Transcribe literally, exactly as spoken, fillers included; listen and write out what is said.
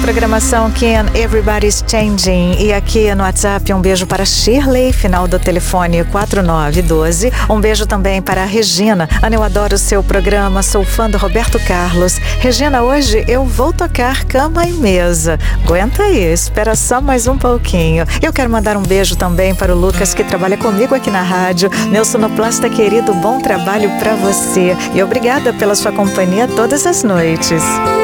Programação Ken, Everybody's Changing. E aqui no WhatsApp, um beijo para Shirley, final do telefone quatro nove um dois. Um beijo também para a Regina. Ana, eu adoro o seu programa, sou fã do Roberto Carlos. Regina, hoje eu vou tocar cama e mesa. Aguenta aí, espera só mais um pouquinho. Eu quero mandar um beijo também para o Lucas, que trabalha comigo aqui na rádio. Meu sonoplasta querido, bom trabalho para você. E obrigada pela sua companhia todas as noites.